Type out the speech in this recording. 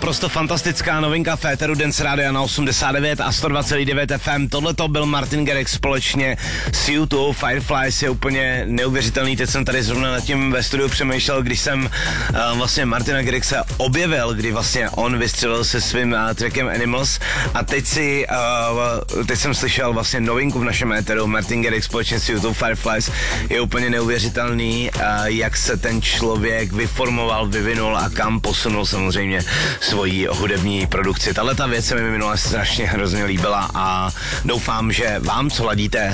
naprosto fantastická novinka Féteru Dance Rádia na 89 a 102,9 FM. Tohle to byl Martin Garrix společně s U2. Fireflies je úplně neuvěřitelný. Teď jsem tady zrovna nad tím ve studiu přemýšlel, když jsem vlastně Martina Garrixe objevil, kdy vlastně on vystřelil se svým trackem Animals a teď jsem slyšel vlastně novinku v našem éteru. Martin Garrix společně s U2 Fireflies je úplně neuvěřitelný, jak se ten člověk vyformoval, vyvinul a kam posunul samozřejmě svoji hudební produkci. Tahle ta věc se mi minule strašně hrozně líbila a doufám, že vám, co ladíte